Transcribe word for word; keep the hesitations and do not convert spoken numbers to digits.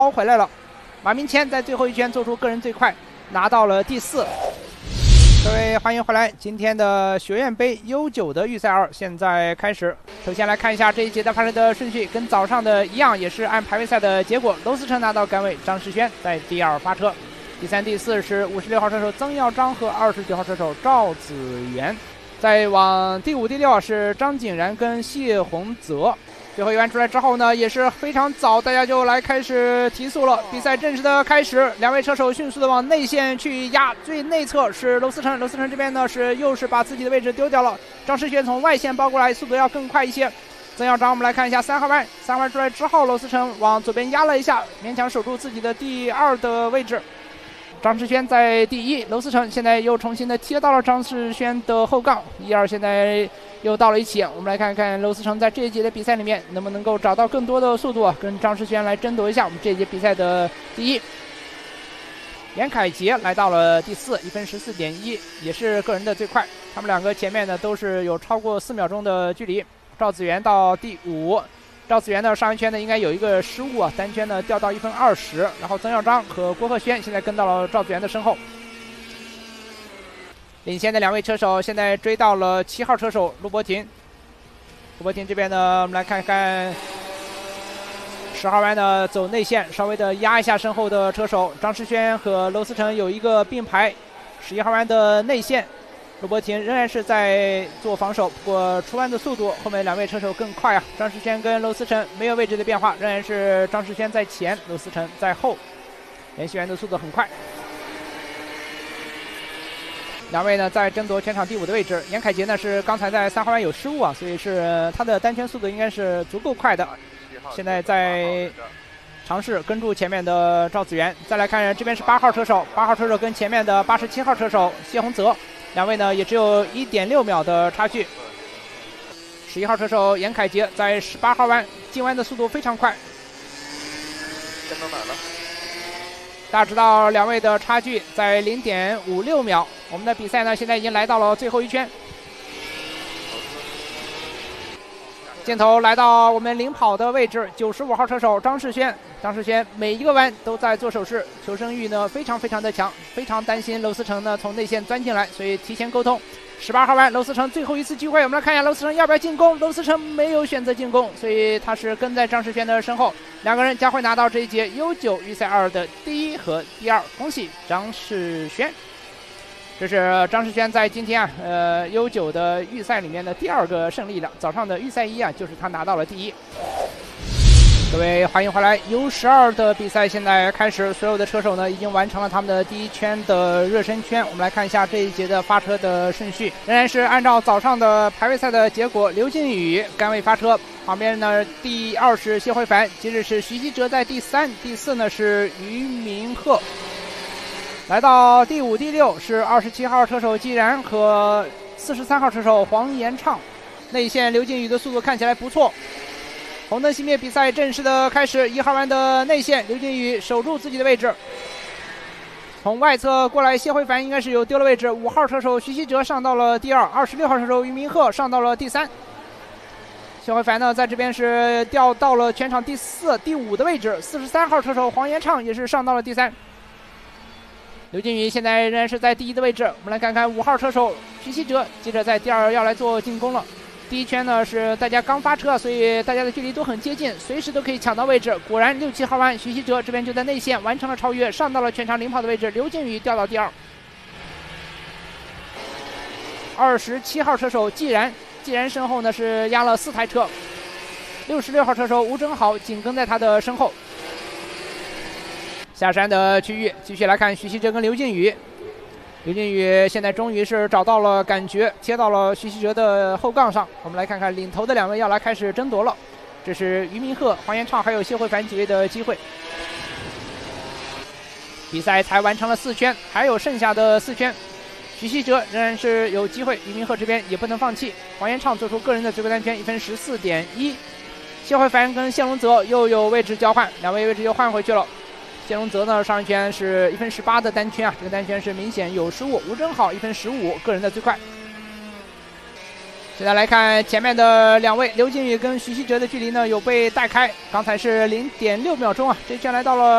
包回来了。马明谦在最后一圈做出个人最快，拿到了第四。各位欢迎回来，今天的学院杯 U 九的预赛二现在开始。首先来看一下这一节的发车的顺序，跟早上的一样，也是按排位赛的结果。娄思成拿到杆位，张世轩在第二发车。第三、第四是五十六号车手曾耀章和二十九号车手赵子源。再往第五、第六是张景然跟谢洪泽。最后一弯出来之后呢，也是非常早，大家就来开始提速了。比赛正式的开始，两位车手迅速的往内线去压，最内侧是娄思成，娄思成这边呢是又是把自己的位置丢掉了。张世轩从外线包过来，速度要更快一些。曾耀章，我们来看一下三号弯，三号弯出来之后，娄思成往左边压了一下，勉强守住自己的第二的位置。张世轩在第一，娄思成现在又重新的贴到了张世轩的后杠，一二现在又到了一起。我们来看看娄思成在这一节的比赛里面能不能够找到更多的速度啊，跟张世轩来争夺一下我们这一节比赛的第一。严凯杰来到了第四，一分十四点一，也是个人的最快。他们两个前面呢都是有超过四秒钟的距离。赵子源到第五。赵子源呢，上一圈呢应该有一个失误啊，单圈呢掉到一分二十，然后曾耀章和郭鹤轩现在跟到了赵子源的身后。领先的两位车手现在追到了七号车手陆博廷。陆博廷这边呢，我们来看看十号弯呢走内线，稍微的压一下身后的车手张世轩和娄思成有一个并排。十一号弯的内线。陆博廷仍然是在做防守，不过出弯的速度后面两位车手更快啊。张世轩跟娄思成没有位置的变化，仍然是张世轩在前，娄思成在后，连续员的速度很快。两位呢在争夺全场第五的位置。严凯杰呢是刚才在三号弯有失误啊，所以是他的单圈速度应该是足够快的。现在在尝试跟住前面的赵子源。再来看这边是八号车手，八号车手跟前面的八十七号车手谢洪泽。两位呢也只有 一点六秒的差距。十一号车手严凯杰在十八号弯进弯的速度非常快。 先到哪了？ 大家知道两位的差距在 零点五六秒。我们的比赛呢现在已经来到了最后一圈。镜头来到我们领跑的位置，九十五号车手张世轩。张世轩每一个弯都在做手势，求生欲呢非常非常的强，非常担心娄思成呢从内线钻进来，所以提前沟通。十八号弯娄思成最后一次机会，我们来看一下娄思成要不要进攻。娄思成没有选择进攻，所以他是跟在张世轩的身后，两个人将会拿到这一节 U 九预赛二的第一和第二。恭喜张世轩！这是张世轩在今天啊，呃 U 九的预赛里面的第二个胜利了。早上的预赛一啊，就是他拿到了第一。各位欢迎回来 ，U 十二的比赛现在开始，所有的车手呢已经完成了他们的第一圈的热身圈。我们来看一下这一节的发车的顺序，仍然是按照早上的排位赛的结果。刘靖宇杆位发车，旁边呢第二是谢慧凡，接着是徐希哲在第三，第四呢是俞明鹤。来到第五、第六是二十七号车手季然和四十三号车手黄延畅。内线刘靖宇的速度看起来不错。红灯熄灭，比赛正式的开始。一号弯的内线，刘靖宇守住自己的位置。从外侧过来，谢慧凡应该是有丢了位置。五号车手徐希哲上到了第二，二十六号车手俞明鹤上到了第三。谢慧凡呢，在这边是掉到了全场第四、第五的位置。四十三号车手黄延畅也是上到了第三。刘靖宇现在仍然是在第一的位置。我们来看看五号车手徐希哲，接着在第二要来做进攻了。第一圈呢是大家刚发车，所以大家的距离都很接近，随时都可以抢到位置。果然六七号弯徐希哲这边就在内线完成了超越，上到了全场领跑的位置。刘靖宇掉到第二。二十七号车手季然，季然身后呢是压了四台车。六十六号车手吴征豪紧跟在他的身后。下山的区域继续来看徐希哲跟刘靖宇。刘靖宇现在终于是找到了感觉，贴到了徐希哲的后杠上。我们来看看领头的两位要来开始争夺了，这是俞明鹤、黄延畅还有谢慧凡几位的机会。比赛才完成了四圈，还有剩下的四圈，徐希哲仍然是有机会，俞明鹤这边也不能放弃。黄延畅做出个人的最快单圈一分十四点一，谢慧凡跟谢龙泽又有位置交换，两位位置又换回去了。谢龙泽呢，上一圈是一分十八的单圈啊，这个单圈是明显有失误。吴征豪一分十五，个人的最快。现在来看前面的两位，刘靖宇跟徐希哲的距离呢有被带开，刚才是零点六秒钟啊，这一圈来到了